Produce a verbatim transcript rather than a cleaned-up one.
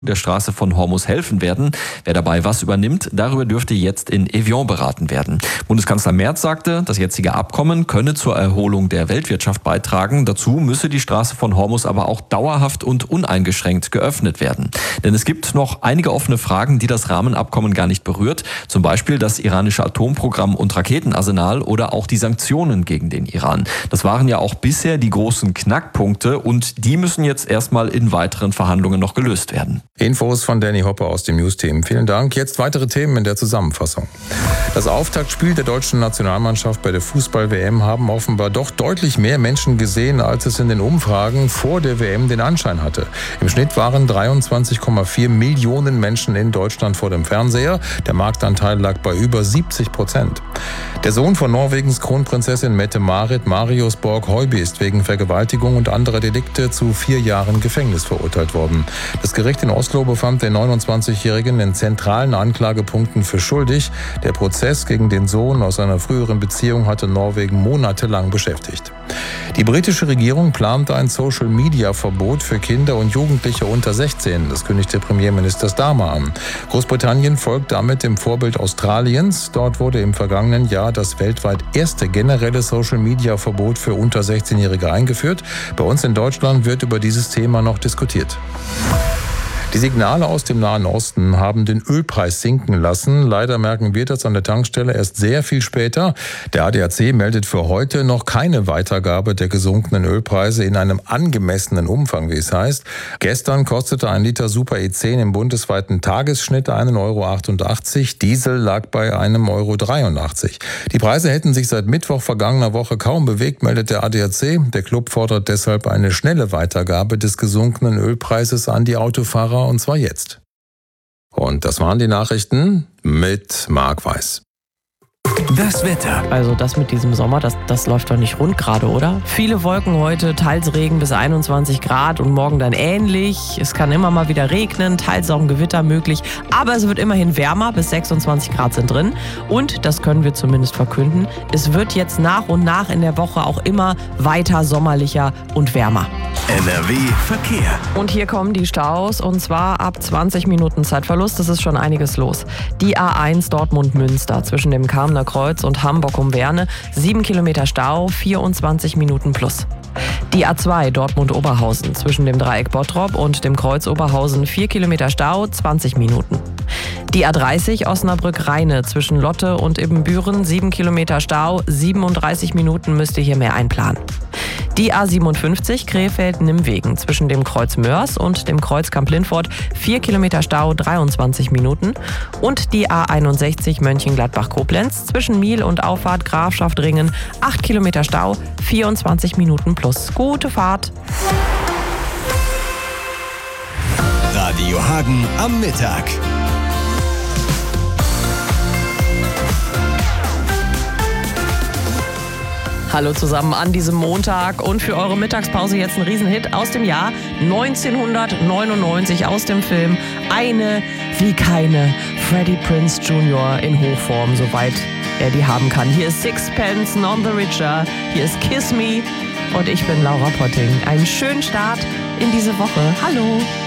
der Straße von Hormuz helfen werden. Wer dabei was übernimmt, darüber dürfte jetzt in Evian beraten werden. Bundeskanzler Merz sagte, das jetzige Abkommen könne zur Erholung der Weltwirtschaft beitragen. Dazu müsse die Straße von Hormuz aber auch dauerhaft und uneingeschränkt geöffnet werden. Denn es gibt noch einige offene Fragen, die das Rahmenabkommen gar nicht berührt. Zum Beispiel das iranische Atomprogramm und Raketenarsenal oder auch die Sanktionen gegen den Iran. Das waren ja auch bisher die großen Knackpunkte und die müssen jetzt erstmal in weiteren Verhandlungen noch gelöst werden. Infos von Danny Hopper aus dem News-Team. Vielen Dank. Jetzt weitere Themen in der Zusammenfassung. Das Auftaktspiel der deutschen Nationalmannschaft bei der Fußball-W M haben offenbar doch deutlich mehr Menschen gesehen, als es in den Umfragen vor der W M den Anschein hatte. Im Schnitt waren dreiundzwanzig Komma vier Millionen Menschen in Deutschland vor dem Fernseher. Der Marktanteil lag bei über siebzig Prozent. Der Sohn von Norwegens Kronprinzessin Mette-Marit, Marius Borg-Høiby, ist wegen Vergewaltigung und anderer Delikte zu vier Jahren Gefängnis verurteilt worden. Das Gericht in Oslo befand den neunundzwanzigjährigen in zentralen Anklagepunkten für schuldig. Der Prozess gegen den Sohn aus einer früheren Beziehung hatte Norwegen monatelang beschäftigt. Die britische Regierung plante ein Social-Media-Verbot für Kinder und Jugendliche unter sechzehn. Das kündigte Premierminister Starmer an. Großbritannien folgt damit dem Vorbild Australiens. Dort wurde im vergangenen Jahr das weltweit erste generelle Social-Media-Verbot für unter sechzehnjährige eingeführt. Bei uns in Deutschland wird über dieses Thema noch diskutiert. Die Signale aus dem Nahen Osten haben den Ölpreis sinken lassen. Leider merken wir das an der Tankstelle erst sehr viel später. Der A D A C meldet für heute noch keine Weitergabe der gesunkenen Ölpreise in einem angemessenen Umfang, wie es heißt. Gestern kostete ein Liter Super E zehn im bundesweiten Tagesschnitt einen Euro achtundachtzig. Diesel lag bei einem Euro dreiundachtzig. Die Preise hätten sich seit Mittwoch vergangener Woche kaum bewegt, meldet der A D A C. Der Club fordert deshalb eine schnelle Weitergabe des gesunkenen Ölpreises an die Autofahrer. Und zwar jetzt. Und das waren die Nachrichten mit Marc Weiß. Das Wetter. Also das mit diesem Sommer, das, das läuft doch nicht rund gerade, oder? Viele Wolken heute, teils Regen bis einundzwanzig Grad und morgen dann ähnlich. Es kann immer mal wieder regnen, teils auch ein Gewitter möglich. Aber es wird immerhin wärmer, bis sechsundzwanzig Grad sind drin. Und, das können wir zumindest verkünden, es wird jetzt nach und nach in der Woche auch immer weiter sommerlicher und wärmer. N R W Verkehr. Und hier kommen die Staus und zwar ab zwanzig Minuten Zeitverlust. Das ist schon einiges los. Die A eins Dortmund-Münster zwischen dem Kamener Kreuz und Hamburg um Werne. sieben Kilometer Stau, vierundzwanzig Minuten plus. Die A zwei Dortmund-Oberhausen zwischen dem Dreieck Bottrop und dem Kreuz Oberhausen. vier Kilometer Stau, zwanzig Minuten. Die A dreißig Osnabrück-Rheine zwischen Lotte und Ibbenbüren. sieben Kilometer Stau, siebenunddreißig Minuten müsst ihr hier mehr einplanen. Die A siebenundfünfzig Krefeld-Nimwegen zwischen dem Kreuz Mörs und dem Kreuz Kamp-Lindfort. vier Kilometer Stau, dreiundzwanzig Minuten. Und die A einundsechzig Mönchengladbach-Koblenz zwischen Miel und Auffahrt Grafschaft-Ringen. acht Kilometer Stau, vierundzwanzig Minuten plus. Gute Fahrt. Radio Hagen am Mittag. Hallo zusammen an diesem Montag und für eure Mittagspause jetzt ein Riesenhit aus dem Jahr neunzehnhundertneunundneunzig aus dem Film Eine wie keine. Freddie Prinze Junior in Hochform, soweit er die haben kann. Hier ist Sixpence None the Richer, hier ist Kiss Me und ich bin Laura Potting. Einen schönen Start in diese Woche. Hallo!